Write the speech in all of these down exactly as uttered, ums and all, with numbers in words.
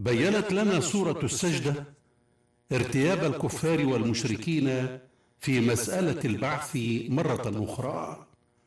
بيّنت لنا سورة السجدة ارتياب الكفار والمشركين في مسألة البعث مرة أخرى.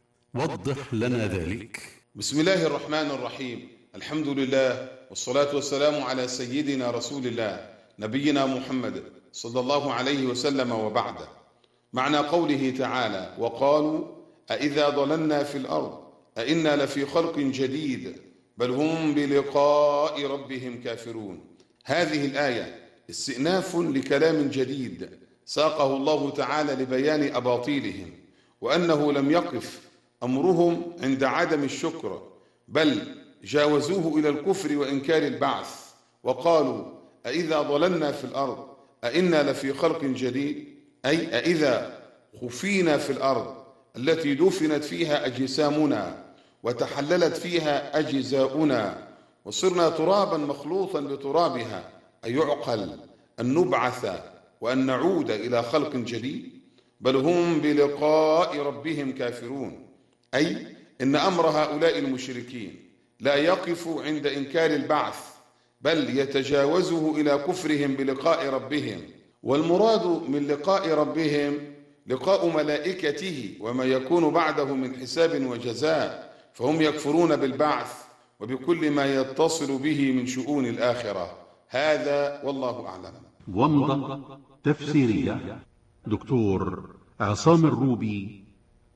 وضح لنا ذلك. بسم الله الرحمن الرحيم. الحمد لله والصلاة والسلام على سيدنا رسول الله نبينا محمد صلى الله عليه وسلم، وبعد. معنى قوله تعالى: وقالوا أإذا ضللنا في الأرض أإنا لفي خلق جديد بل هم بلقاء ربهم كافرون. هذه الآية استئناف لكلام جديد ساقه الله تعالى لبيان أباطيلهم، وأنه لم يقف أمرهم عند عدم الشكر، بل جاوزوه إلى الكفر وإنكار البعث، وقالوا أإذا ضللنا في الأرض أإنا لفي خلق جديد، أي أإذا خفينا في الأرض التي دفنت فيها أجسامنا وتحللت فيها أجزاؤنا وصرنا ترابا مخلوطا بترابها، أيعقل أن نبعث وأن نعود إلى خلق جديد؟ بل هم بلقاء ربهم كافرون، أي إن أمر هؤلاء المشركين لا يقف عند إنكار البعث، بل يتجاوزه إلى كفرهم بلقاء ربهم. والمراد من لقاء ربهم لقاء ملائكته وما يكون بعده من حساب وجزاء، فهم يكفرون بالبعث وبكل ما يتصل به من شؤون الآخرة. هذا والله أعلم. ومضة تفسيرية دكتور عصام الروبي،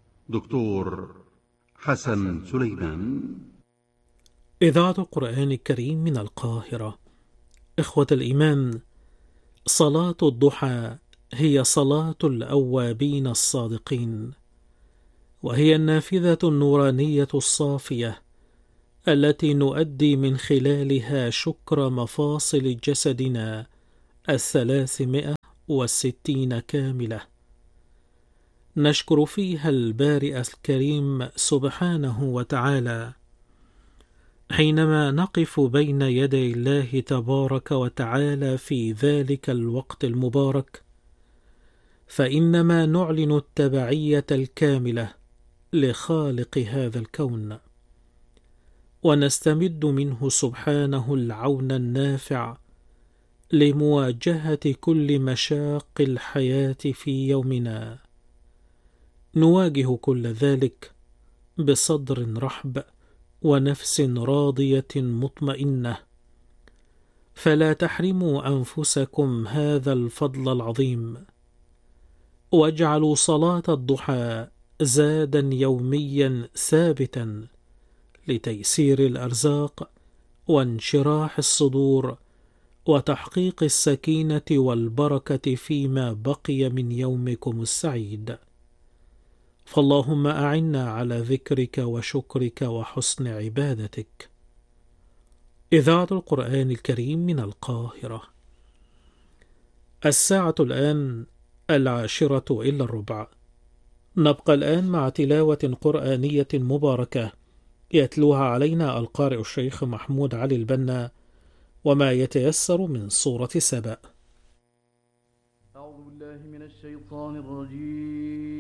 دكتور حسن سليمان. إذاعة القرآن الكريم من القاهرة. إخوة الإيمان، صلاة الضحى هي صلاة الأوابين الصادقين، وهي النافذة النورانية الصافية التي نؤدي من خلالها شكر مفاصل جسدنا الثلاثمائة والستين كاملة. نشكر فيها البارئ الكريم سبحانه وتعالى حينما نقف بين يدي الله تبارك وتعالى في ذلك الوقت المبارك، فإنما نعلن التبعية الكاملة لخالق هذا الكون، ونستمد منه سبحانه العون النافع لمواجهة كل مشاق الحياة في يومنا. نواجه كل ذلك بصدر رحب ونفس راضية مطمئنة، فلا تحرموا أنفسكم هذا الفضل العظيم، واجعلوا صلاة الضحى زادا يوميا ثابتا لتيسير الأرزاق وانشراح الصدور وتحقيق السكينة والبركة فيما بقي من يومكم السعيد. فاللهم أعنا على ذكرك وشكرك وحسن عبادتك. إذاعة القرآن الكريم من القاهرة. الساعة الآن العاشرة إلا الربع. نبقى الآن مع تلاوة قرآنية مباركة يتلوها علينا القارئ الشيخ محمود علي البنا، وما يتيسر من سورة سبأ. أعوذ بالله من الشيطان الرجيم.